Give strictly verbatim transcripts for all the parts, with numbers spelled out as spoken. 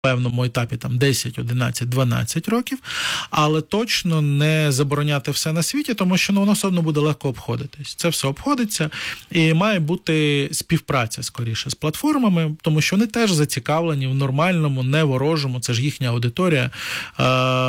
певному етапі там десять, одинадцять, дванадцять років, але точно не забороняти все на світі, тому що ну, воно все одно буде легко обходитись. Це все обходиться, і має бути співпраця, скоріше, з платформами, тому що вони теж зацікавлені в нормальному, не ворожому, це ж їхня аудиторія, е-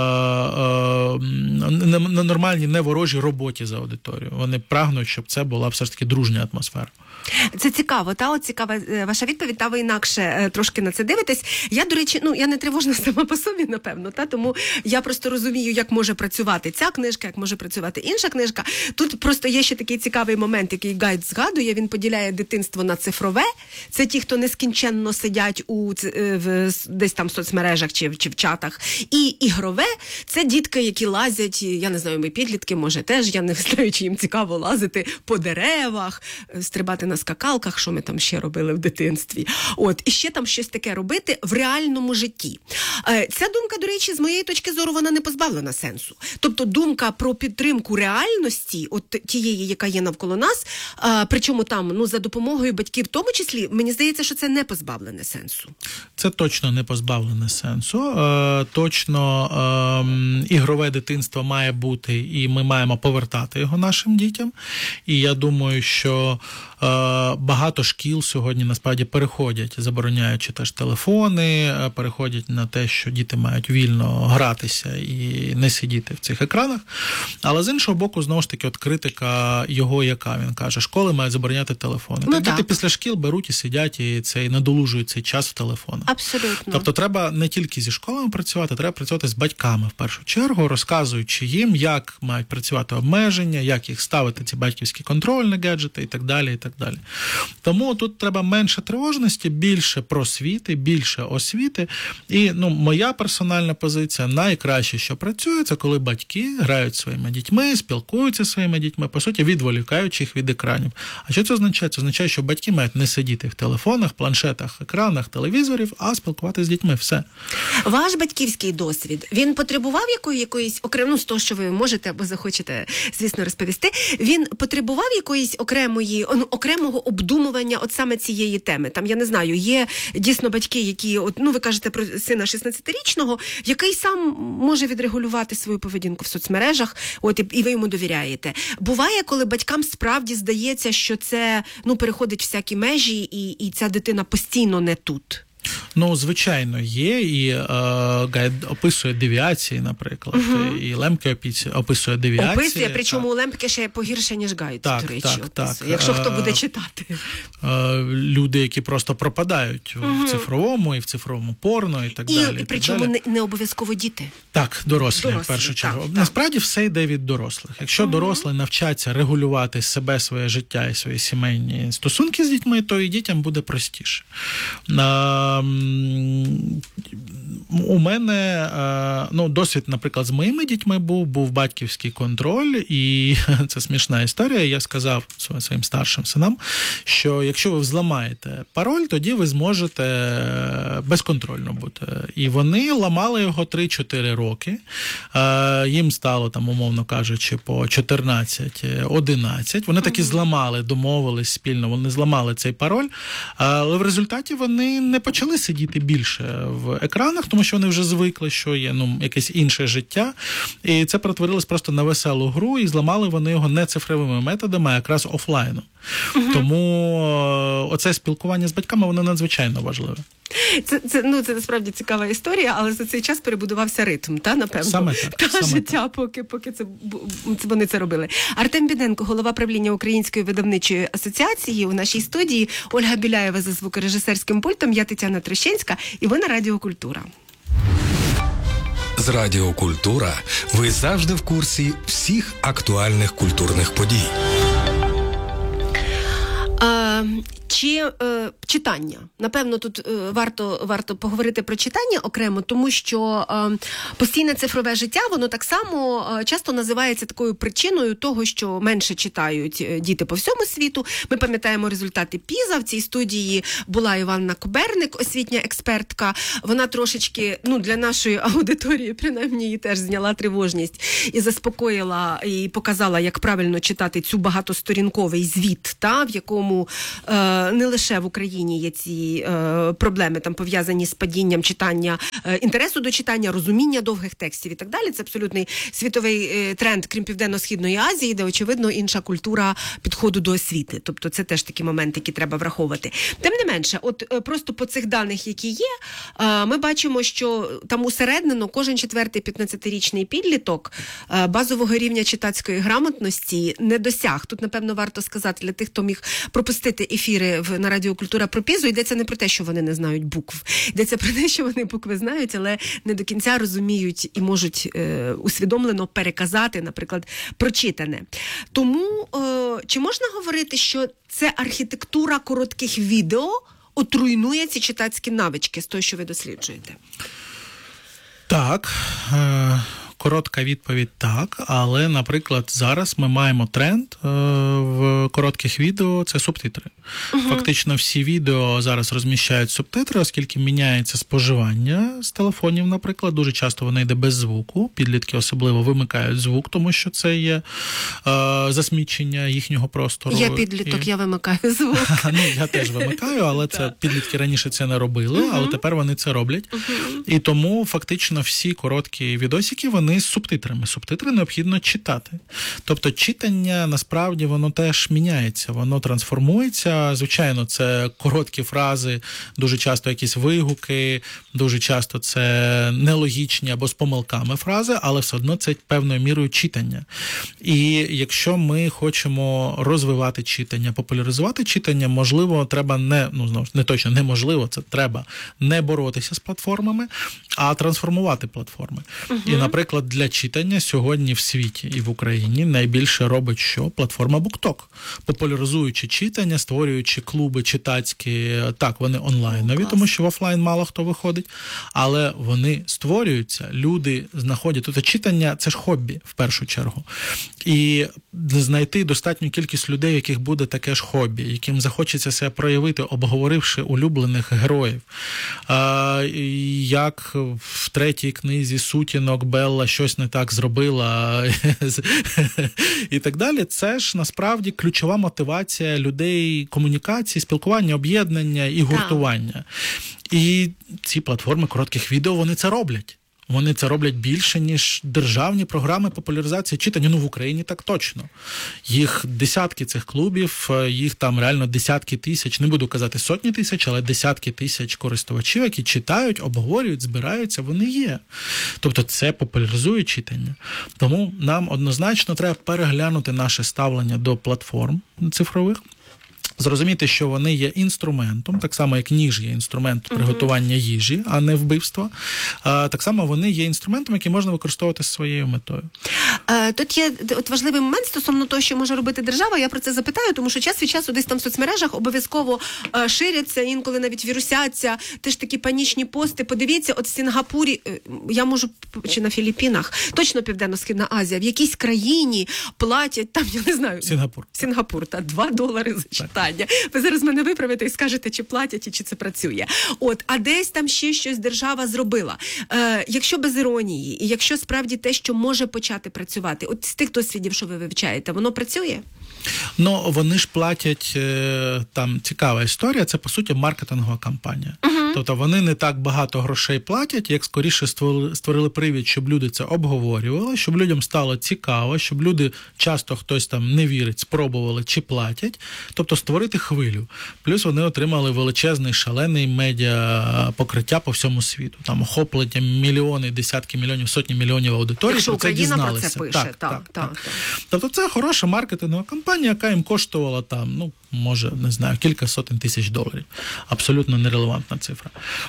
е- на нормальній, не ворожій роботі за аудиторією. Вони прагнуть, щоб це була все ж таки дружня атмосфера. Це цікаво, та от цікава ваша відповідь, та ви інакше трошки на це дивитесь. Я, до речі, ну, я не тривожна сама по собі, напевно, та, тому я просто розумію, як може працювати ця книжка, як може працювати інша книжка. Тут просто є ще такий цікавий момент, який Гайд згадує, він поділяє дитинство на цифрове. Це ті, хто нескінченно сидять у, в, десь там в соцмережах чи, чи в чатах. І ігрове – це дітки, які лазять, я не знаю, ми підлітки, може теж, я не знаю, чи їм цікаво лазити по деревах, стрибати на скакалках, що ми там ще робили в дитинстві. От, і ще там щось таке робити в реальному житті. Ця думка, до речі, з моєї точки зору, вона не позбавлена сенсу. Тобто думка про підтримку реальності, от тієї, яка є навколо нас, а, причому там, ну, за допомогою батьків в тому числі, мені здається, що це не позбавлене сенсу. Це точно не позбавлене сенсу. Е, точно е, ігрове дитинство має бути, і ми маємо повертати його нашим дітям. І я думаю, що багато шкіл сьогодні насправді переходять, забороняючи теж телефони, переходять на те, що діти мають вільно гратися і не сидіти в цих екранах. Але з іншого боку, знову ж таки, от критика його, яка він каже, школи мають забороняти телефони. Ну, так, діти після шкіл беруть і сидять, і це і надолужують цей час в телефонах. Абсолютно. Тобто треба не тільки зі школами працювати, треба працювати з батьками в першу чергу, розказуючи їм, як мають працювати обмеження, як їх ставити, ці батьківські контрольні гаджети і так далі, і так далі. Тому тут треба менше тривожності, більше просвіти, більше освіти. І, ну, моя персональна позиція, найкраще, що працює, це коли батьки грають своїми дітьми, спілкуються зі своїми дітьми, по суті, відволікаючи їх від екранів. А що це означає? Це означає, що батьки мають не сидіти в телефонах, планшетах, екранах, телевізорів, а спілкуватися з дітьми. Все. Ваш батьківський досвід, він потребував якої, якоїсь, окремо, ну, з того, що ви можете або захочете, звісно, розповісти, він потребував якоїсь окремої, ну, окремого обдумування от саме цієї теми? Там, я не знаю, є дійсно батьки, які, от, ну, ви кажете про сина шістнадцятирічного, який сам може відрегулювати свою поведінку в соцмережах, от, і, і ви йому довіряєте. Буває, коли батькам справді здається, що це, ну, переходить всякі межі, і, і ця дитина постійно не тут. Ну, звичайно, є, і е, Гайд описує девіації, наприклад, uh-huh. і Лемке описує девіації. Описує, причому у Лемке ще погірше, ніж Гайд, так, до речі, так, описує, так. якщо хто буде читати. Е, люди, які просто пропадають uh-huh. в цифровому, і в цифровому порно, і так і, далі. І причому не, не обов'язково діти. Так, дорослі, дорослі в першу чергу. Так, насправді так. Все йде від дорослих. Якщо uh-huh. дорослі навчаться регулювати себе, своє життя і свої сімейні стосунки з дітьми, то і дітям буде простіше. Е, У мене, ну, досвід, наприклад, з моїми дітьми був, був батьківський контроль, і це смішна історія. Я сказав своїм старшим синам, що якщо ви взламаєте пароль, тоді ви зможете безконтрольно бути. І вони ламали його три-чотири роки. Їм стало, там, умовно кажучи, по чотирнадцять-одинадцять. Вони таки зламали, домовились спільно, вони зламали цей пароль, але в результаті вони не почали сидіти більше в екранах, тому що вони вже звикли, що є, ну, якесь інше життя. І це перетворилось просто на веселу гру, і зламали вони його не цифровими методами, а якраз офлайном. Uh-huh. Тому оце спілкування з батьками, воно надзвичайно важливе. Це, це, ну, це насправді цікава історія, але за цей час перебудувався ритм, та, напевно? Саме так. Та саме життя, так. поки, поки це, це, вони це робили. Артем Біденко, голова правління Української видавничої асоціації у нашій студії, Ольга Біляєва за звукорежисерським пультом, я Тетяна Трещенська, і ви на Радіо Культура. З Радіо Культура ви завжди в курсі всіх актуальних культурних подій. А, чи е, читання? Напевно, тут е, варто, варто поговорити про читання окремо, тому що е, постійне цифрове життя, воно так само е, часто називається такою причиною того, що менше читають діти по всьому світу. Ми пам'ятаємо результати Піза. В цій студії була Іванна Коберник, освітня експертка. Вона трошечки, ну, для нашої аудиторії, принаймні, її теж зняла тривожність і заспокоїла, і показала, як правильно читати цю багатосторінковий звіт, та, в якому е, не лише в Україні є ці е, проблеми, там пов'язані з падінням читання, е, інтересу до читання, розуміння довгих текстів і так далі. Це абсолютний світовий е, тренд, крім Південно-Східної Азії, де, очевидно, інша культура підходу до освіти. Тобто це теж такі моменти, які треба враховувати. Тим не менше, от е, просто по цих даних, які є, е, ми бачимо, що там усереднено кожен четвертий п'ятнадцятирічний підліток е, базового рівня читацької грамотності не досяг. Тут, напевно, варто сказати для тих, хто міг пропустити ефіри в, на Радіо Культура про Пізу, йдеться не про те, що вони не знають букв. Йдеться про те, що вони букви знають, але не до кінця розуміють і можуть е, усвідомлено переказати, наприклад, прочитане. Тому е, чи можна говорити, що це архітектура коротких відео отруйнує ці читацькі навички з того, що ви досліджуєте? Так, е- коротка відповідь так, але, наприклад, зараз ми маємо тренд е- в коротких відео – це субтитри. Угу. Фактично всі відео зараз розміщають субтитри, оскільки міняється споживання з телефонів, наприклад. Дуже часто воно йде без звуку, підлітки особливо вимикають звук, тому що це є е- засмічення їхнього простору. Я підліток, І... я вимикаю звук. Ну, я теж вимикаю, але це підлітки раніше це не робили, угу. але тепер вони це роблять. Угу. І тому фактично всі короткі відосики, вони з субтитрами. Субтитри необхідно читати. Тобто читання, насправді, воно теж міняється, воно трансформується. Звичайно, це короткі фрази, дуже часто якісь вигуки, дуже часто це нелогічні або з помилками фрази, але все одно це певною мірою читання. І якщо ми хочемо розвивати читання, популяризувати читання, можливо, треба не, ну, знову ж, не точно, неможливо, це треба не боротися з платформами, а трансформувати платформи. Угу. І, наприклад, для читання сьогодні в світі і в Україні найбільше робить що? Платформа BookTok. Популяризуючи читання, створюючи клуби читацькі, так, вони онлайнові, тому що в офлайн мало хто виходить, але вони створюються, люди знаходять. Тобто читання – це ж хобі, в першу чергу. І знайти достатню кількість людей, яких буде таке ж хобі, яким захочеться себе проявити, обговоривши улюблених героїв. А, як в третій книзі Сутінок Белла щось не так зробила і так далі. Це ж насправді ключова мотивація людей комунікації, спілкування, об'єднання і гуртування. І ці платформи коротких відео, вони це роблять. Вони це роблять більше, ніж державні програми популяризації читання. Ну, в Україні так точно. Їх десятки цих клубів, їх там реально десятки тисяч, не буду казати сотні тисяч, але десятки тисяч користувачів, які читають, обговорюють, збираються, вони є. Тобто це популяризує читання. Тому нам однозначно треба переглянути наше ставлення до платформ цифрових, зрозуміти, що вони є інструментом, так само, як ніж є інструмент приготування їжі, а не вбивства. Так само вони є інструментом, який можна використовувати з своєю метою. Тут є от важливий момент стосовно того, що може робити держава. Я про це запитаю, тому що час від часу десь там в соцмережах обов'язково ширяться, інколи навіть вірусяться, теж такі панічні пости. Подивіться, от в Сінгапурі, я можу, чи на Філіппінах, точно Південно-Східна Азія, в якійсь країні платять, там, я не знаю. Сінгапур. Сінгапур, та два долари за читання. Ви зараз мене виправите і скажете, чи платять, і чи це працює. От, а десь там ще щось держава зробила. Е, якщо без іронії, і якщо справді те, що може почати працювати, от з тих досвідів, що ви вивчаєте, воно працює? Ну, вони ж платять, там цікава історія, це, по суті, маркетингова кампанія. Uh-huh. Тобто вони не так багато грошей платять, як скоріше створили, створили привід, щоб люди це обговорювали, щоб людям стало цікаво, щоб люди, часто хтось там не вірить, спробували чи платять. Тобто створити хвилю. Плюс вони отримали величезний, шалений медіа покриття по всьому світу. Там охоплення мільйони, десятки мільйонів, сотні мільйонів аудиторії. Якщо про це Україна дізналися. про це пише. Так, так, так, так, так. так. Тобто це хороша маркетингова кампанія, яка їм коштувала там, ну, може, не знаю, кілька сотень тисяч доларів. Абсолютно нерелевантна цифра.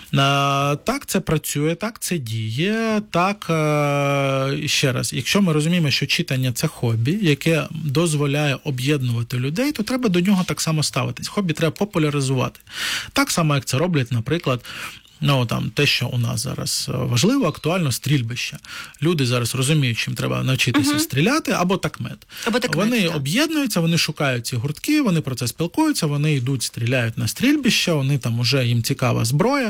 А, так це працює, так це діє, так, а, ще раз, якщо ми розуміємо, що читання – це хобі, яке дозволяє об'єднувати людей, то треба до нього так само ставитись. Хобі треба популяризувати. Так само, як це роблять, наприклад, ну, там, те, що у нас зараз важливо, актуально, стрільбище. Люди зараз розуміють, чим треба навчитися uh-huh. стріляти, або такмет. Або такмет, вони так. об'єднуються, вони шукають ці гуртки, вони про це спілкуються, вони йдуть, стріляють на стрільбище, вони там уже, їм цікава зброя.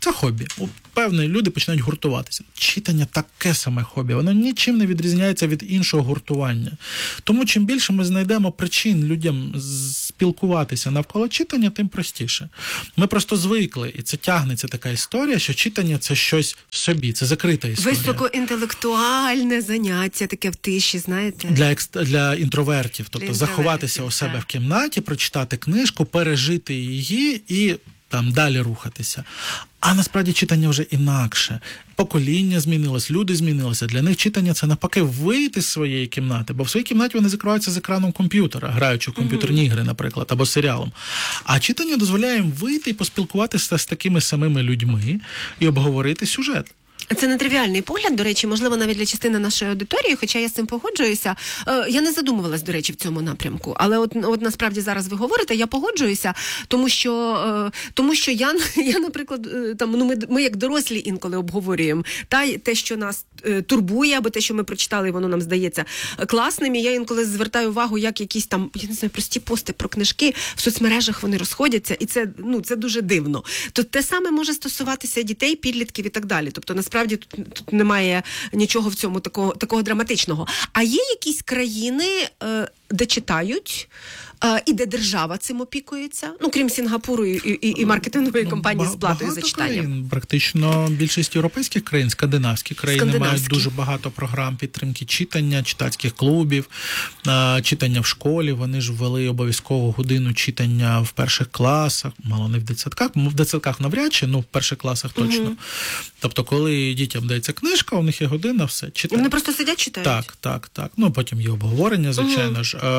Це хобі. У певні люди починають гуртуватися. Читання таке саме хобі. Воно нічим не відрізняється від іншого гуртування. Тому чим більше ми знайдемо причин людям спілкуватися навколо читання, тим простіше. Ми просто звикли, і це тягнеться така історія, що читання – це щось собі, це закрита історія. Високоінтелектуальне заняття, таке в тиші, знаєте? Для, екст... для інтровертів. Тобто для заховатися у себе так. в кімнаті, прочитати книжку, пережити її і там далі рухатися. А насправді читання вже інакше. Покоління змінилось, люди змінилися. Для них читання – це навпаки вийти з своєї кімнати, бо в своїй кімнаті вони закриваються з екраном комп'ютера, граючи в комп'ютерні mm-hmm. ігри, наприклад, або серіалом. А читання дозволяє їм вийти і поспілкуватися з такими самими людьми і обговорити сюжет. Це нетривіальний погляд, до речі, можливо, навіть для частини нашої аудиторії, хоча я з цим погоджуюся. Е, я не задумувалась, до речі, в цьому напрямку. Але от, от насправді зараз ви говорите, я погоджуюся, тому що, е, тому що я, я, наприклад, е, там, ну, ми, ми як дорослі інколи обговорюємо та, те, що нас е, турбує, або те, що ми прочитали, і воно нам здається класним. І я інколи звертаю увагу, як якісь там, я не знаю, прості пости про книжки в соцмережах вони розходяться, і це, ну, це дуже дивно. То те саме може стосуватися дітей, підлітків і так далі. Тобто, насправді, тут, тут немає нічого в цьому такого, такого драматичного. А є якісь країни, е, де читають, е, і де держава цим опікується? Ну, крім Сінгапуру і, і, і маркетингової ну, компанії з платою багато за читання. Країн, практично більшість європейських країн, скандинавські країни Скандинавські. мають дуже багато програм підтримки читання, читацьких клубів, е, читання в школі. Вони ж ввели обов'язкову годину читання в перших класах, мало не в дитсадках, в дитсадках навряд чи, ну в перших класах точно. Угу. Тобто, коли дітям дається книжка, у них є година, все, читають. Вони просто сидять, читають? Так, так, так. Ну, потім є обговорення, звичайно угу. ж. Е,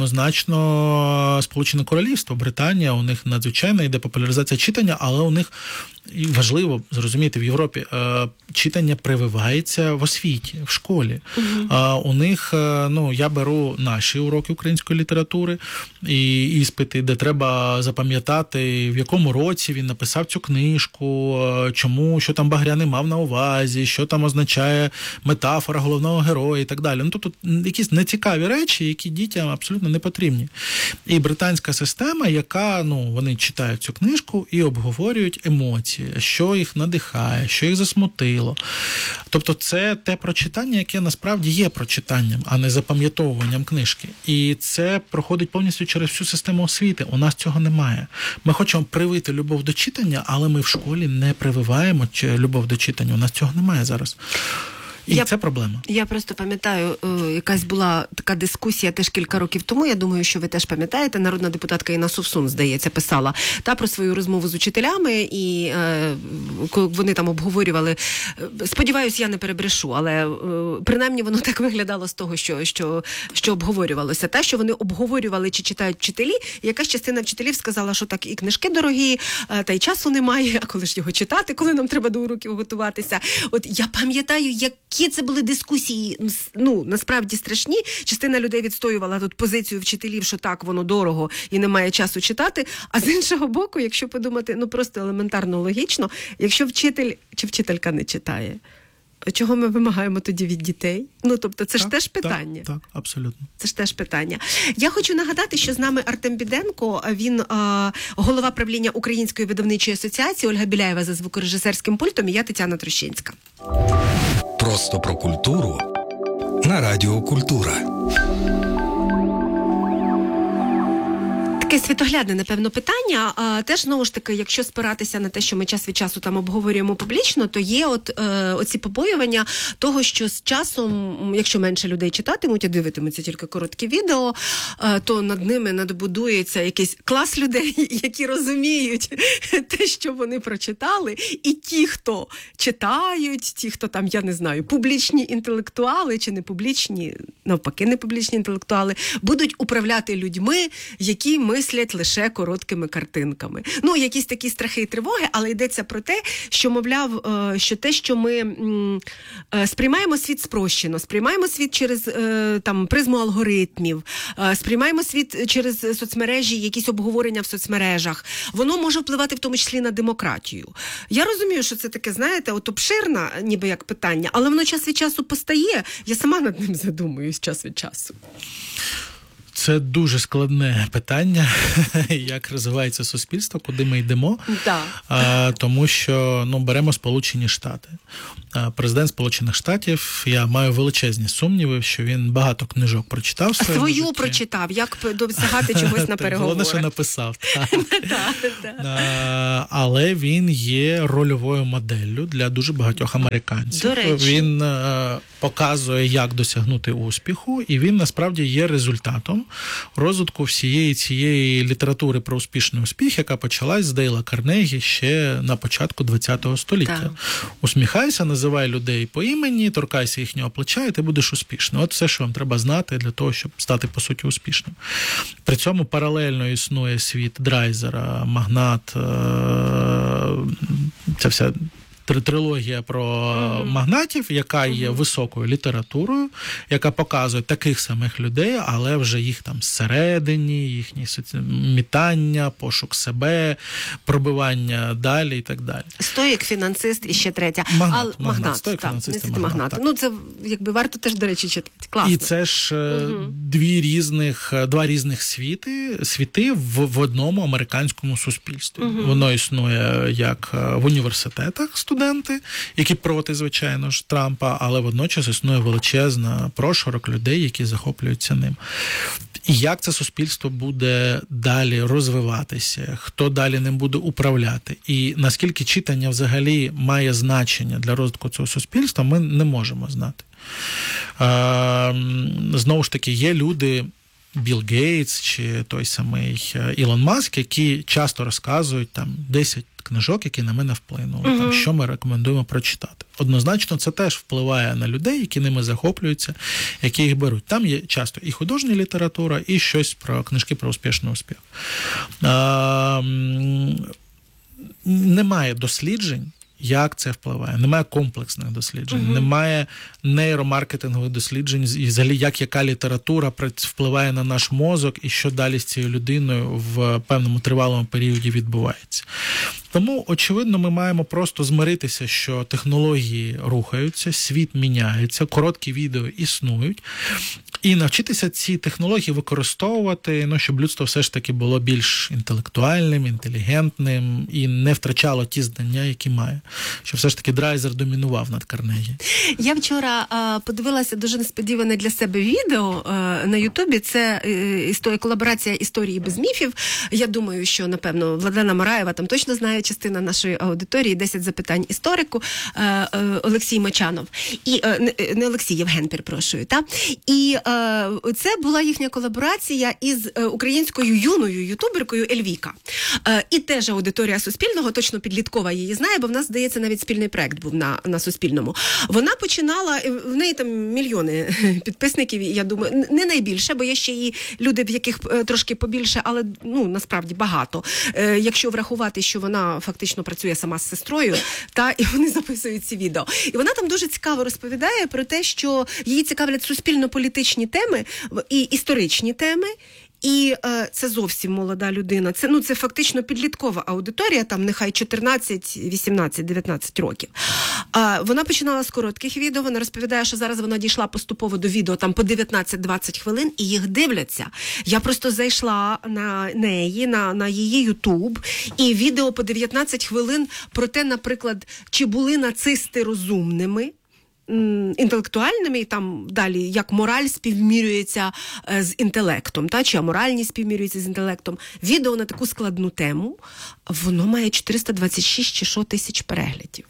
однозначно, Сполучене Королівство, Британія, у них надзвичайно йде популяризація читання, але у них, і важливо зрозуміти, в Європі е, читання прививається в освіті, в школі. Угу. Е, у них, е, ну, я беру наші уроки української літератури і іспити, де треба запам'ятати, в якому році він написав цю книжку, е, чому, що там Багряний мав на увазі, що там означає метафора головного героя і так далі. Ну, тобто якісь нецікаві речі, які дітям абсолютно не потрібні. І британська система, яка, ну, вони читають цю книжку і обговорюють емоції, що їх надихає, що їх засмутило. Тобто це те прочитання, яке насправді є прочитанням, а не запам'ятовуванням книжки. І це проходить повністю через всю систему освіти. У нас цього немає. Ми хочемо привити любов до читання, але ми в школі не прививаємо любов до читання. У нас цього немає зараз. І я, це проблема. Я просто пам'ятаю, якась була така дискусія теж кілька років тому, я думаю, що ви теж пам'ятаєте, народна депутатка Інна Совсун, здається, писала та про свою розмову з учителями, і е, вони там обговорювали, сподіваюсь, я не перебрешу, але е, принаймні воно так виглядало з того, що, що, що обговорювалося. Те, що вони обговорювали, чи читають вчителі, і якась частина вчителів сказала, що так, і книжки дорогі, е, та й часу немає, а коли ж його читати, коли нам треба до уроків готуватися. От я пам'ятаю, як Які це були дискусії, ну, насправді страшні. Частина людей відстоювала тут позицію вчителів, що так, воно дорого і немає часу читати. А з іншого боку, якщо подумати, ну, просто елементарно логічно, якщо вчитель чи вчителька не читає, чого ми вимагаємо тоді від дітей? Ну, тобто, це так, ж теж питання. Так, так, абсолютно. Це ж теж питання. Я хочу нагадати, що з нами Артем Біденко, він а, голова правління Української видавничої асоціації, Ольга Біляєва за звукорежисерським пультом, і я Тетяна Трощинська. Просто про культуру на Радіо Культура. Таке світоглядне, напевно, питання. А, теж, знову ж таки, якщо спиратися на те, що ми час від часу там обговорюємо публічно, то є от е, оці побоювання того, що з часом, якщо менше людей читатимуть, а дивитимуться тільки короткі відео, е, то над ними надбудується якийсь клас людей, які розуміють те, що вони прочитали, і ті, хто читають, ті, хто там, я не знаю, публічні інтелектуали чи не публічні, навпаки, не публічні інтелектуали, будуть управляти людьми, які ми мислять лише короткими картинками. Ну, якісь такі страхи і тривоги, але йдеться про те, що, мовляв, що те, що ми сприймаємо світ спрощено, сприймаємо світ через там призму алгоритмів, сприймаємо світ через соцмережі, якісь обговорення в соцмережах, воно може впливати в тому числі на демократію. Я розумію, що це таке, знаєте, от обширне, ніби як питання, але воно час від часу постає, я сама над ним задумуюсь час від часу. Це дуже складне питання, як розвивається суспільство, куди ми йдемо. Да. А, тому що, ну, беремо Сполучені Штати. А, президент Сполучених Штатів, я маю величезні сумніви, що він багато книжок прочитав в своєму Свою житті. прочитав, як досягати чогось на переговорах. Головне, що написав. Але він є рольовою моделлю для дуже багатьох американців. До речі. Він показує, як досягнути успіху, і він насправді є результатом розвитку всієї цієї літератури про успішний успіх, яка почалась з Дейла Карнегі ще на початку ХХ століття. Так. Усміхайся, називай людей по імені, торкайся їхнього плеча, і ти будеш успішним. От все, що вам треба знати для того, щоб стати, по суті, успішним. При цьому паралельно існує світ Драйзера, Магнат, ця вся трилогія про mm-hmm. магнатів, яка є mm-hmm. високою літературою, яка показує таких самих людей, але вже їх там зсередині, їхні мітання, пошук себе, пробивання далі і так далі. Стоїк, фінансист і ще третя. Магнат, Ал... магнат, магнат стоїк, так, фінансист і магнат. магнат. Ну, це, якби, варто теж, до речі, читати. Класно. І це ж mm-hmm. дві різних, два різних світи, світи в, в одному американському суспільстві. Mm-hmm. Воно існує як в університетах студенти, які проти, звичайно ж, Трампа, але водночас існує величезна прошарок людей, які захоплюються ним. І як це суспільство буде далі розвиватися, хто далі ним буде управляти, і наскільки читання взагалі має значення для розвитку цього суспільства, ми не можемо знати. Знову ж таки, є люди, Білл Гейтс чи той самий Ілон Маск, які часто розказують там десять книжок, які на мене вплинули, uh-huh. там, що ми рекомендуємо прочитати. Однозначно, це теж впливає на людей, які ними захоплюються, які їх беруть. Там є часто і художня література, і щось про книжки про успішний успіх. А, немає досліджень, як це впливає. Немає комплексних досліджень, uh-huh. немає нейромаркетингових досліджень, і взагалі, як яка література впливає на наш мозок, і що далі з цією людиною в певному тривалому періоді відбувається. Тому, очевидно, ми маємо просто змиритися, що технології рухаються, світ міняється, короткі відео існують, і навчитися ці технології використовувати, ну, щоб людство все ж таки було більш інтелектуальним, інтелігентним і не втрачало ті знання, які має. Щоб все ж таки Драйзер домінував над Карнегі. Я вчора а, подивилася дуже несподіване для себе відео а, на Ютубі. Це історія, колаборація історії без міфів. Я думаю, що, напевно, Владлена Мараєва там точно знає частина нашої аудиторії, десять запитань історику, а, а, Олексій Мочанов. І, а, не Олексій, Євген, перепрошую. Та? І а, це була їхня колаборація із українською юною ютуберкою Ельвіка. А, і теж аудиторія Суспільного, точно підліткова її знає, бо в нас, здається, навіть спільний проект був на, на Суспільному. Вона починала, в неї там мільйони підписників, я думаю, не найбільше, бо є ще і люди, в яких трошки побільше, але, ну, насправді багато. Е, якщо врахувати, що вона фактично працює сама з сестрою, та, і вони записують ці відео. І вона там дуже цікаво розповідає про те, що її цікавлять суспільно-політичні теми і історичні теми. І е, це зовсім молода людина. Це, ну, це фактично підліткова аудиторія, там нехай чотирнадцять, вісімнадцять, дев'ятнадцять років. Е, вона починала з коротких відео, вона розповідає, що зараз вона дійшла поступово до відео там по дев'ятнадцять-двадцять хвилин, і їх дивляться. Я просто зайшла на неї, на, на її Ютуб, і відео по дев'ятнадцять хвилин про те, наприклад, чи були нацисти розумними, інтелектуальними, і там далі, як мораль співмірюється з інтелектом, та, чи аморальність співмірюється з інтелектом. Відео на таку складну тему, воно має чотириста двадцять шість чи що тисяч переглядів.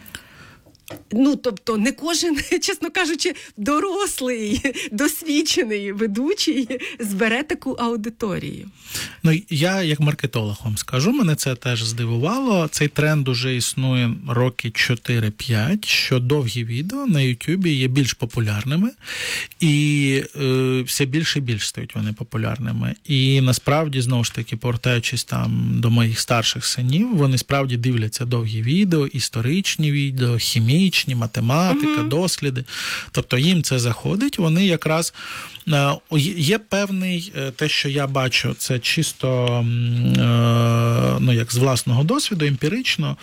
Ну, тобто, не кожен, чесно кажучи, дорослий, досвідчений ведучий збере таку аудиторію. Ну, я, як маркетолог, вам скажу, мене це теж здивувало. Цей тренд уже існує роки чотири-п'ять, що довгі відео на Ютубі є більш популярними, і е, все більше і більше стають вони популярними. І насправді, знову ж таки, повертаючись там до моїх старших синів, вони справді дивляться довгі відео, історичні відео, хімічні логічні, математика, Угу. досліди. Тобто їм це заходить, вони якраз е, є певний, е, те, що я бачу, це чисто е, ну, як з власного досвіду, емпірично.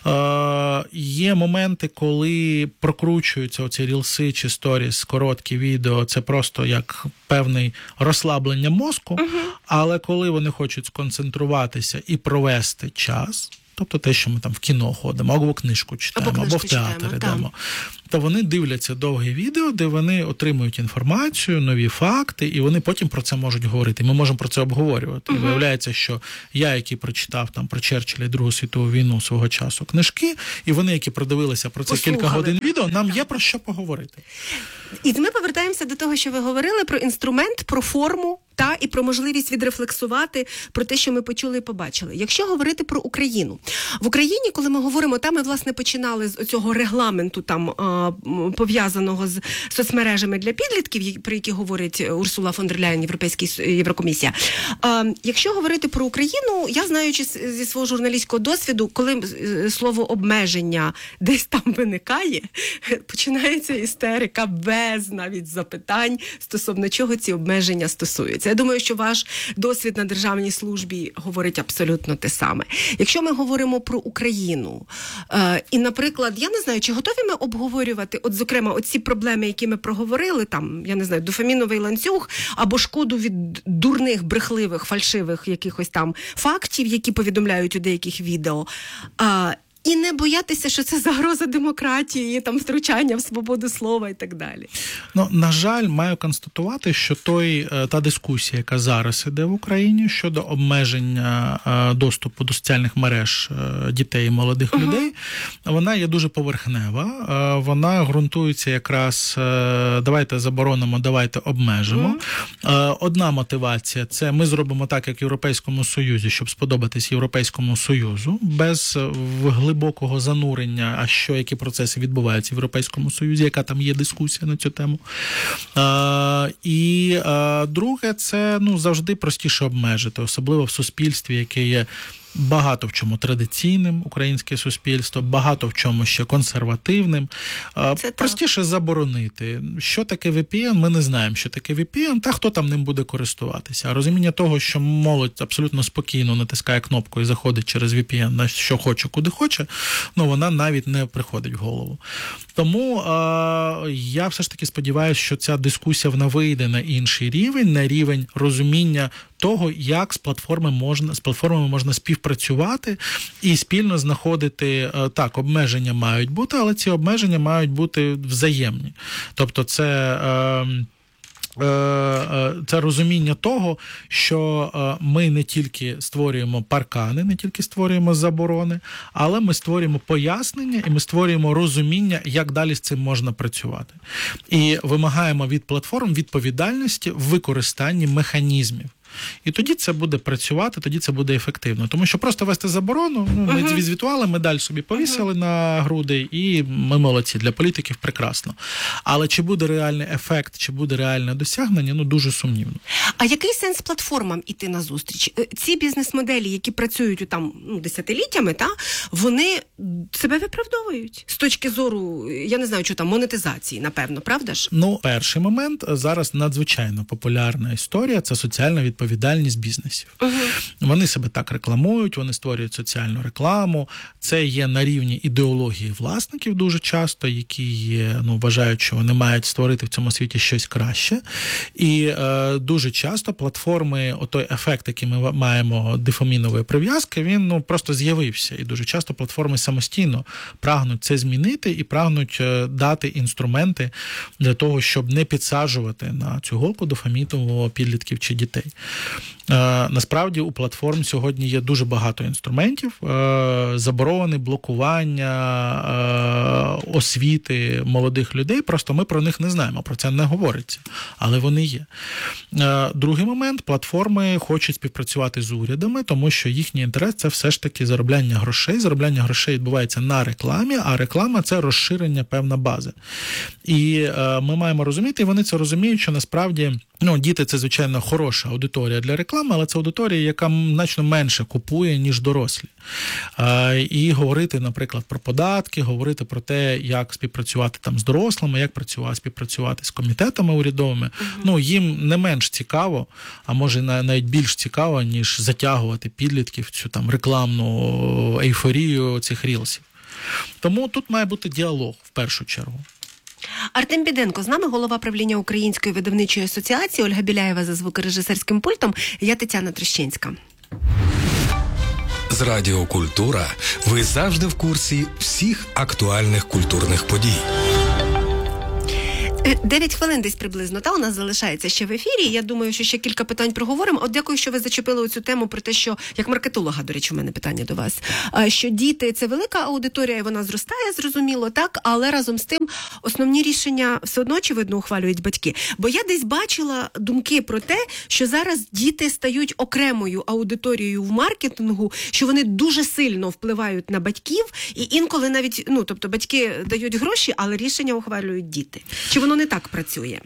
Е, є моменти, коли прокручуються оці рілси чи сторіс, короткі відео, це просто як певний розслаблення мозку, угу. але коли вони хочуть сконцентруватися і провести час, тобто те, що ми там в кіно ходимо, або книжку читаємо, або, або в театр йдемо, то вони дивляться довгі відео, де вони отримують інформацію, нові факти, і вони потім про це можуть говорити. Ми можемо про це обговорювати. Uh-huh. І виявляється, що я, який прочитав там про Черчилля і Другу світову війну свого часу книжки, і вони, які продивилися про це Послухали. кілька годин відео, нам так. є про що поговорити. І ми повертаємося до того, що ви говорили про інструмент, про форму, та і про можливість відрефлексувати про те, що ми почули і побачили. Якщо говорити про Україну. В Україні, коли ми говоримо, там ми, власне, починали з цього регламенту там пов'язаного з соцмережами для підлітків, про які говорить Урсула фон дер Ляєн, Європейська Єврокомісія. Якщо говорити про Україну, я, знаючи зі свого журналістського досвіду, коли слово обмеження десь там виникає, починається істерика без навіть запитань стосовно чого ці обмеження стосуються. Я думаю, що ваш досвід на державній службі говорить абсолютно те саме. Якщо ми говоримо про Україну, е, і, наприклад, я не знаю, чи готові ми обговорювати, от, зокрема, оці проблеми, які ми проговорили, там, я не знаю, дофаміновий ланцюг, або шкоду від дурних, брехливих, фальшивих якихось там фактів, які повідомляють у деяких відео, е, і не боятися, що це загроза демократії, там втручання в свободу слова і так далі. Ну, на жаль, маю констатувати, що той, та дискусія, яка зараз іде в Україні щодо обмеження доступу до соціальних мереж дітей і молодих uh-huh. людей, вона є дуже поверхнева. Вона ґрунтується якраз давайте заборонимо, давайте обмежимо. Uh-huh. Одна мотивація – це ми зробимо так, як в Європейському Союзі, щоб сподобатись Європейському Союзу, без вглиб глибокого занурення, а що, які процеси відбуваються в Європейському Союзі, яка там є дискусія на цю тему. А, і а, друге, це ну, завжди простіше обмежити, особливо в суспільстві, яке є багато в чому традиційним, українське суспільство, багато в чому ще консервативним. Це простіше так. заборонити. Що таке ві пі ен? Ми не знаємо, що таке ві пі ен, та хто там ним буде користуватися. А розуміння того, що молодь абсолютно спокійно натискає кнопку і заходить через ві пі ен на що хоче, куди хоче, ну вона навіть не приходить в голову. Тому е- я все ж таки сподіваюся, що ця дискусія вона вийде на інший рівень, на рівень розуміння того, як з платформи можна, з платформами можна співпрацювати і спільно знаходити, так, обмеження мають бути, але ці обмеження мають бути взаємні. Тобто це... Е, Це розуміння того, що ми не тільки створюємо паркани, не тільки створюємо заборони, але ми створюємо пояснення і ми створюємо розуміння, як далі з цим можна працювати. І вимагаємо від платформ відповідальності в використанні механізмів. І тоді це буде працювати, тоді це буде ефективно. Тому що просто вести заборону, ну, ми uh-huh. звітували, медаль собі повісили uh-huh. на груди, і ми молодці, для політиків прекрасно. Але чи буде реальний ефект, чи буде реальне досягнення, ну, дуже сумнівно. А який сенс платформам іти на зустріч? Ці бізнес-моделі, які працюють там ну, десятиліттями, та, вони себе виправдовують з точки зору, я не знаю, що там, монетизації, напевно, правда ж? Ну, перший момент, зараз надзвичайно популярна історія, це соціальна відповідальність. Відповідальність бізнесів. Uh-huh. Вони себе так рекламують, вони створюють соціальну рекламу. Це є на рівні ідеології власників дуже часто, які є, ну, вважають, що вони мають створити в цьому світі щось краще. І е, дуже часто платформи, отой ефект, який ми маємо дофамінової прив'язки, він ну, просто з'явився. І дуже часто платформи самостійно прагнуть це змінити і прагнуть е, дати інструменти для того, щоб не підсаджувати на цю голку дофамінового підлітків чи дітей. Е, насправді у платформ сьогодні є дуже багато інструментів, е, заборони, блокування, е, освіти молодих людей, просто ми про них не знаємо, про це не говориться, але вони є. Е, другий момент, платформи хочуть співпрацювати з урядами, тому що їхній інтерес – це все ж таки заробляння грошей, заробляння грошей відбувається на рекламі, а реклама – це розширення певна бази. І е, ми маємо розуміти, і вони це розуміють, що насправді ну, діти – це, звичайно, хороша аудиторія для реклами, реклами, але це аудиторія, яка значно менше купує, ніж дорослі. І говорити, наприклад, про податки, говорити про те, як співпрацювати там з дорослими, як працювати, співпрацювати з комітетами урядовими, uh-huh. ну, їм не менш цікаво, а може навіть більш цікаво, ніж затягувати підлітків в цю там рекламну ейфорію цих рілсів. Тому тут має бути діалог в першу чергу. Артем Біденко з нами, голова правління Української видавничої асоціації, Ольга Біляєва за звукорежисерським пультом, я Тетяна Трещинська. З Радіо Культура ви завжди в курсі всіх актуальних культурних подій. Дев'ять хвилин десь приблизно, та у нас залишається ще в ефірі. Я думаю, що ще кілька питань проговоримо. От дякую, що ви зачепили цю тему про те, що, як маркетолога, до речі, у мене питання до вас, що діти – це велика аудиторія, і вона зростає, зрозуміло, так, але разом з тим основні рішення все одно, очевидно, ухвалюють батьки. Бо я десь бачила думки про те, що зараз діти стають окремою аудиторією в маркетингу, що вони дуже сильно впливають на батьків, і інколи навіть, ну, тобто батьки дають гроші, але рішення ухвалюють діти. Чи воно не так працює?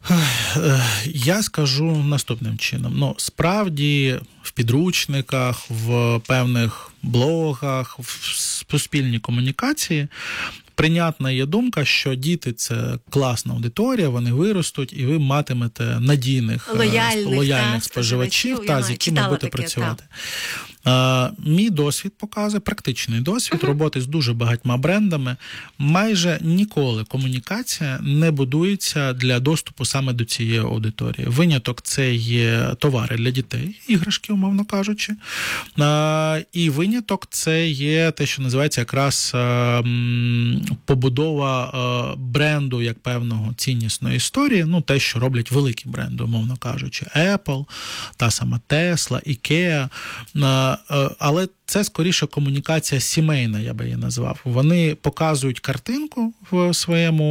Я скажу наступним чином. Ну, справді, в підручниках, в певних блогах, в суспільній комунікації прийнятна є думка, що діти – це класна аудиторія, вони виростуть, і ви матимете надійних, лояльних, лояльних та, споживачів, споживачів, та, з якими будете таке, працювати. Uh, мій досвід показує, практичний досвід uh-huh. роботи з дуже багатьма брендами. Майже ніколи комунікація не будується для доступу саме до цієї аудиторії. Виняток – це є товари для дітей, іграшки, умовно кажучи. Uh, і виняток – це є те, що називається якраз uh, побудова uh, бренду як певного ціннісної історії, ну те, що роблять великі бренди, умовно кажучи. Apple, та сама Tesla, IKEA. Uh, Але це скоріше комунікація сімейна, я би її назвав. Вони показують картинку в своєму,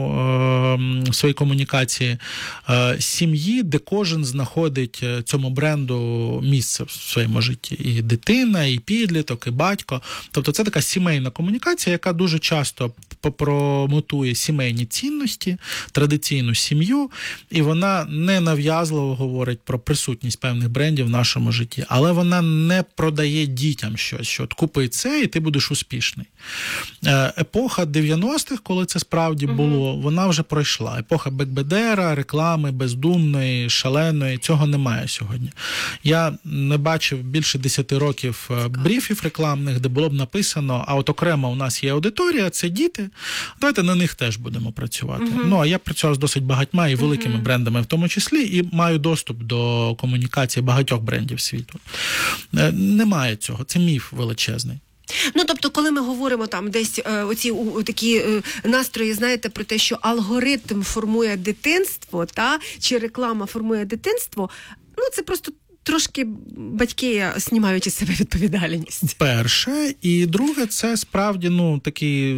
в своїй комунікації сім'ї, де кожен знаходить цьому бренду місце в своєму житті. І дитина, і підліток, і батько. Тобто це така сімейна комунікація, яка дуже часто промотує сімейні цінності, традиційну сім'ю, і вона не нав'язливо говорить про присутність певних брендів в нашому житті. Але вона не продає дітям щось, що от купи це і ти будеш успішний. Епоха дев'яностих, коли це справді було, uh-huh. вона вже пройшла. Епоха бекбедера, реклами бездумної, шаленої, цього немає сьогодні. Я не бачив більше десяти років брифів рекламних, де було б написано, а от окремо у нас є аудиторія, це діти, давайте на них теж будемо працювати. Uh-huh. Ну, а я працював з досить багатьма і великими uh-huh. брендами в тому числі, і маю доступ до комунікації багатьох брендів світу. Немає цього, це міф величезний. Ну, тобто, коли ми говоримо там десь е, оці у, такі е, настрої, знаєте, про те, що алгоритм формує дитинство, та, чи реклама формує дитинство, ну, це просто трошки батьки знімають із себе відповідальність. Перше. І друге, це справді, ну, такий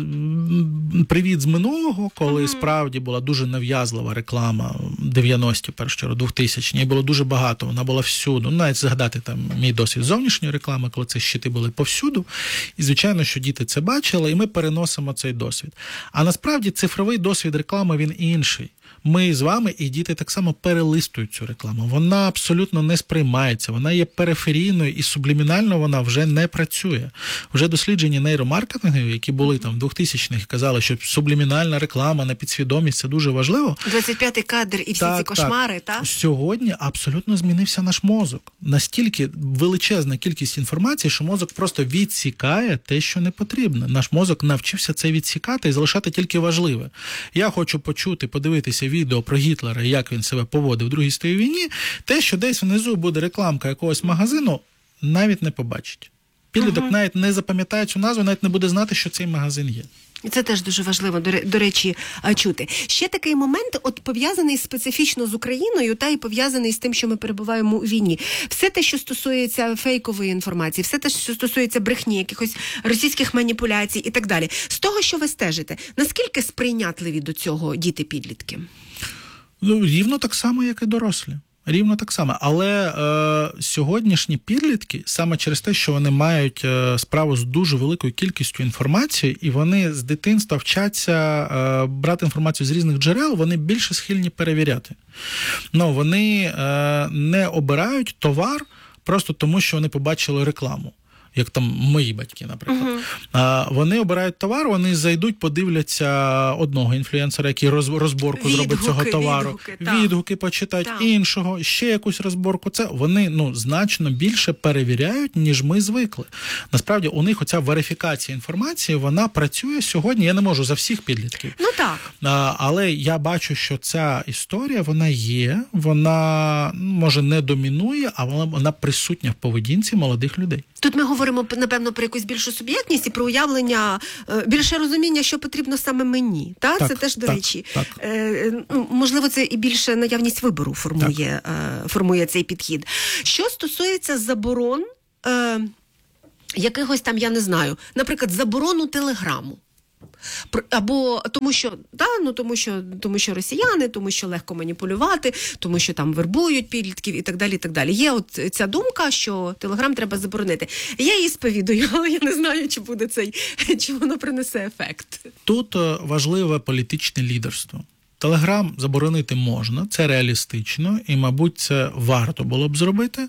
привіт з минулого, коли uh-huh. справді була дуже нав'язлива реклама дев'яності, першу чергу, двохтисячні, і було дуже багато, вона була всюду. Ну, навіть згадати там мій досвід зовнішньої реклами, коли ці щити були повсюду. І, звичайно, що діти це бачили, і ми переносимо цей досвід. А насправді цифровий досвід реклами, він інший. Ми з вами і діти так само перелистують цю рекламу. Вона абсолютно не сприймається, вона є периферійною і сублімінально вона вже не працює. Вже дослідження нейромаркетингу, які були там в двохтисячних, казали, що сублімінальна реклама на підсвідомість – це дуже важливо. двадцять п'ятий кадр і всі так, ці кошмари, так? так? Сьогодні абсолютно змінився наш мозок. Настільки величезна кількість інформації, що мозок просто відсікає те, що не потрібно. Наш мозок навчився це відсікати і залишати тільки важливе. Я хочу почути, подивитися відео про Гітлера, як він себе поводив в Другій світовій війні, те, що десь внизу буде рекламка якогось магазину, навіть не побачить. Підліток uh-huh. навіть не запам'ятає цю назву, навіть не буде знати, що цей магазин є. І це теж дуже важливо, до, до речі, чути. Ще такий момент, от пов'язаний специфічно з Україною, та й пов'язаний з тим, що ми перебуваємо у війні. Все те, що стосується фейкової інформації, все те, що стосується брехні, якихось російських маніпуляцій і так далі. З того, що ви стежите, наскільки сприйнятливі до цього діти-підлітки? Ну, рівно так само, як і дорослі. Рівно так само. Але е, сьогоднішні підлітки, саме через те, що вони мають е, справу з дуже великою кількістю інформації, і вони з дитинства вчаться е, брати інформацію з різних джерел, вони більше схильні перевіряти. Ну, вони е, не обирають товар просто тому, що вони побачили рекламу. Як там мої батьки, наприклад. Uh-huh. Вони обирають товар, вони зайдуть, подивляться одного інфлюенсера, який розборку відгуки, зробить цього товару, відгуки, відгуки почитають, так. іншого, ще якусь розборку. Це вони ну, значно більше перевіряють, ніж ми звикли. Насправді, у них оця верифікація інформації, вона працює сьогодні. Я не можу за всіх підлітків. Ну так. Але я бачу, що ця історія, вона є, вона, може, не домінує, а вона, вона присутня в поведінці молодих людей. Тут ми говоримо, напевно, про якусь більшу суб'єктність і про уявлення, більше розуміння, що потрібно саме мені. Та? Так, це теж, до так, речі, так. Е, можливо, це і більше наявність вибору формує, е, формує цей підхід. Що стосується заборон, е, якихось там, я не знаю, наприклад, заборону телеграму. Або тому, що да, ну тому що тому, що росіяни, тому що легко маніпулювати, тому що там вербують підлітків і так далі. І так далі. Є от ця думка, що телеграм треба заборонити. Я її сповідую, але я не знаю, чи буде цей, чи воно принесе ефект. Тут важливе політичне лідерство. Телеграм заборонити можна, це реалістично, і, мабуть, це варто було б зробити,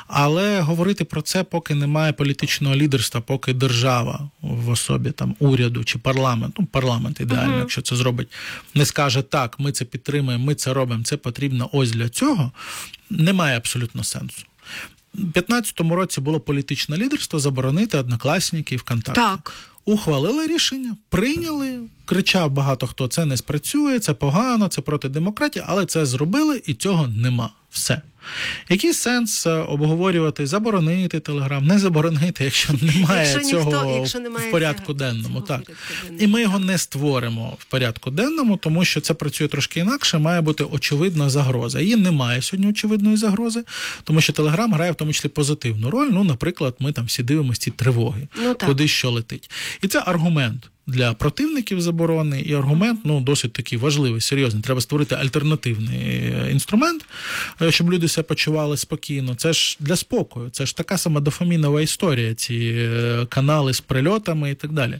але говорити про це, поки немає політичного лідерства, поки держава в особі там уряду чи парламент, ну, парламент ідеально, uh-huh. якщо це зробить, не скаже так, ми це підтримуємо, ми це робимо, це потрібно ось для цього, немає абсолютно сенсу. У п'ятнадцятому році було політичне лідерство заборонити Однокласники і ВКонтакті. Так. Ухвалили рішення, прийняли, кричав багато хто, це не спрацює, це погано, це проти демократії, але це зробили і цього нема. Все. Який сенс обговорювати, заборонити Телеграм, не заборонити, якщо немає якщо цього ніхто, якщо немає в порядку цього, денному. цього Так. порядку денному. І ми його не створимо в порядку денному, тому що це працює трошки інакше, має бути очевидна загроза. Її немає сьогодні очевидної загрози, тому що Телеграм грає в тому числі позитивну роль. Ну, наприклад, ми там всі дивимося ці тривоги, ну, куди що летить. І це аргумент для противників заборони, і аргумент, ну, досить такий важливий, серйозний. Треба створити альтернативний інструмент, щоб люди себе почували спокійно. Це ж для спокою, це ж така сама дофамінова історія, ці канали з прильотами і так далі,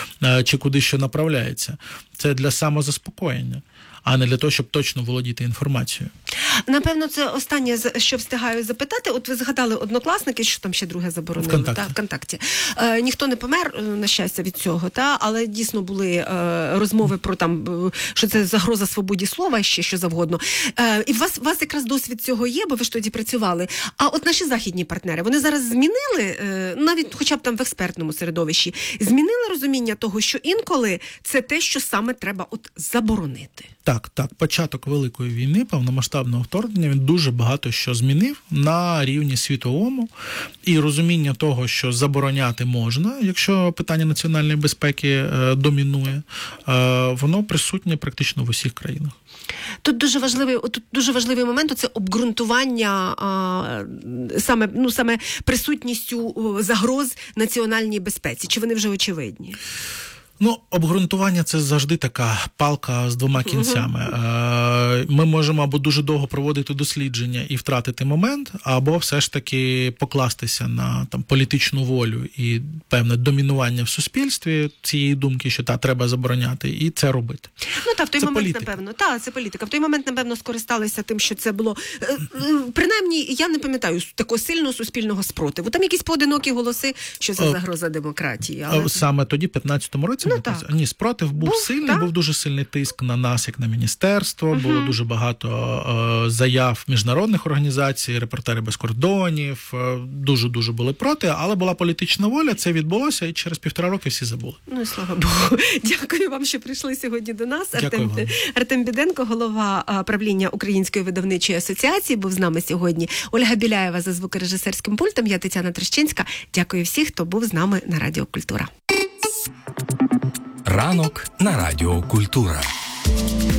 чи куди що направляється. Це для самозаспокоєння, а не для того, щоб точно володіти інформацією. Напевно, це останнє, що встигаю запитати. От ви згадали Однокласники, що там ще друге заборонили. ВКонтакті. Та, ВКонтакті. Е, ніхто не помер, на щастя, від цього, та, але дійсно були е, розмови про там, що це загроза свободі слова, ще що завгодно. Е, і у вас, у вас якраз досвід цього є, бо ви ж тоді працювали. А от наші західні партнери, вони зараз змінили, е, навіть хоча б там в експертному середовищі, змінили розуміння того, що інколи це те, що саме треба от заборонити. Так, так. Початок Великої війни, повномасштабного вторгнення, він дуже багато що змінив на рівні світовому. І розуміння того, що забороняти можна, якщо питання національної безпеки е, домінує, е, воно присутнє практично в усіх країнах. Тут дуже важливий, тут дуже важливий момент – це обґрунтування а, саме, ну, саме присутністю загроз національній безпеці. Чи вони вже очевидні? Ну, обґрунтування – це завжди така палка з двома кінцями. Uh-huh. Ми можемо або дуже довго проводити дослідження і втратити момент, або все ж таки покластися на там політичну волю і певне домінування в суспільстві цієї думки, що та треба забороняти, і це робити. Ну так, в той це момент, політика. напевно, та, це політика. В той момент, напевно, скористалися тим, що це було, принаймні, я не пам'ятаю такого сильного суспільного спротиву. Там якісь поодинокі голоси, що це загроза демократії. Але... Саме тоді, в п'ятнадцятому році, Ну, так. Ні, спротив був, був сильний, так? був дуже сильний тиск на нас, як на міністерство, uh-huh. було дуже багато е, заяв міжнародних організацій, Репортери без кордонів, е, дуже-дуже були проти, але була політична воля, це відбулося, і через півтора роки всі забули. Ну, і слава Богу. Дякую вам, що прийшли сьогодні до нас. Артем, Артем Біденко, голова правління Української видавничої асоціації, був з нами сьогодні. Ольга Біляєва за звукорежисерським пультом, я Тетяна Трещинська. Дякую всіх, хто був з нами на Радіо Культура. Ранок на Радіо Культура.